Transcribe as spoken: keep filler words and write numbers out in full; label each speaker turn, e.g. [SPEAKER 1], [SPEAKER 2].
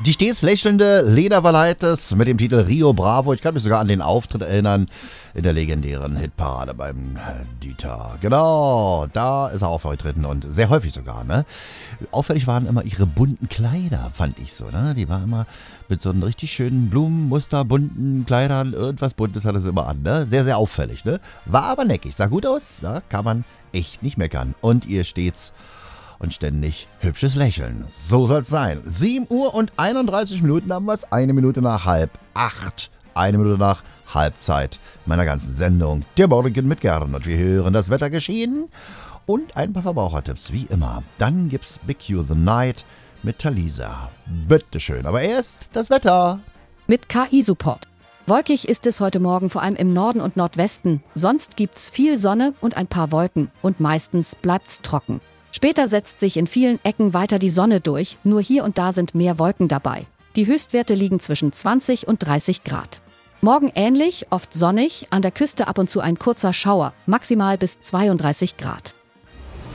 [SPEAKER 1] Die stets lächelnde Lena Valaitis mit dem Titel Rio Bravo. Ich kann mich sogar an den Auftritt erinnern in der legendären Hitparade beim Dieter. Genau, da ist er aufgetreten und sehr häufig sogar. Ne? Auffällig waren immer ihre bunten Kleider, fand ich so. Ne? Die war immer mit so einem richtig schönen Blumenmuster, bunten Kleidern, irgendwas Buntes hatte sie immer an. Ne? Sehr, sehr auffällig. Ne? War aber neckig, sah gut aus, da kann man echt nicht meckern. Und ihr stets und ständig hübsches Lächeln. So soll's sein. sieben Uhr und einunddreißig Minuten haben wir es. Eine Minute nach halb acht. Eine Minute nach Halbzeit meiner ganzen Sendung. Der Morgen mit Gern. Und wir hören das Wettergeschehen und ein paar Verbrauchertipps, wie immer. Dann gibt's Big You the Night mit Talisa. Bitteschön. Aber erst das Wetter.
[SPEAKER 2] Mit K I-Support. Wolkig ist es heute Morgen vor allem im Norden und Nordwesten. Sonst gibt's viel Sonne und ein paar Wolken. Und meistens bleibt's trocken. Später setzt sich in vielen Ecken weiter die Sonne durch, nur hier und da sind mehr Wolken dabei. Die Höchstwerte liegen zwischen zwanzig und dreißig Grad. Morgen ähnlich, oft sonnig, an der Küste ab und zu ein kurzer Schauer, maximal bis zweiunddreißig Grad.